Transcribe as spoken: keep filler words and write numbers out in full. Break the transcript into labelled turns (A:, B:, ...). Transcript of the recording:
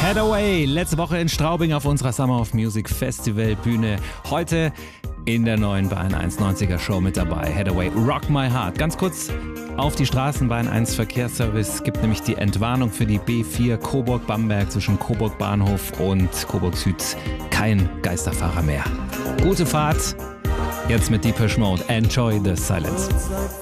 A: Hathaway, letzte Woche in Straubing auf unserer Summer of Music Festival Bühne. Heute in der neuen Bayern eins neunziger Show mit dabei. Hathaway, Rock My Heart. Ganz kurz auf die Straßen. Bayern eins Verkehrsservice gibt nämlich die Entwarnung für die B vier Coburg-Bamberg zwischen Coburg Bahnhof und Coburg Süd. Kein Geisterfahrer mehr. Gute Fahrt. Jetzt mit Depeche Mode. Enjoy the silence.